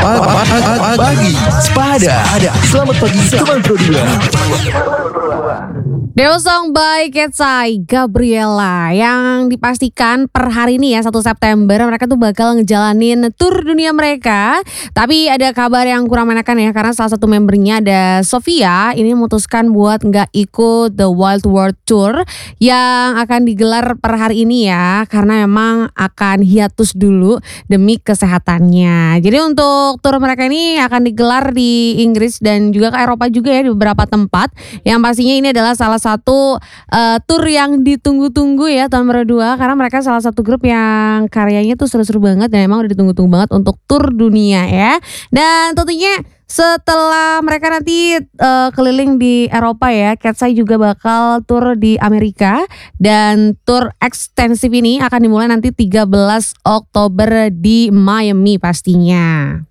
Pagi Sepada. Selamat pagi teman Pro 2. Deo Song by Ketsai Gabriela yang dipastikan per hari ini ya 1 September mereka tuh bakal ngejalanin tour dunia mereka. Tapi ada kabar yang kurang menyenangkan ya, karena salah satu membernya ada Sofia ini memutuskan buat nggak ikut The Wild World Tour yang akan digelar per hari ini ya, karena memang akan hiatus dulu demi kesehatannya. Jadi untuk tour mereka ini akan digelar di Inggris dan juga ke Eropa juga ya, di beberapa tempat. Yang pastinya ini adalah salah satu tour yang ditunggu-tunggu ya tahun berdua, karena mereka salah satu grup yang karyanya tuh seru-seru banget dan emang udah ditunggu-tunggu banget untuk tour dunia ya. Dan tentunya setelah mereka nanti keliling di Eropa ya, Ketsai juga bakal tour di Amerika, dan tour ekstensif ini akan dimulai nanti 13 Oktober di Miami pastinya.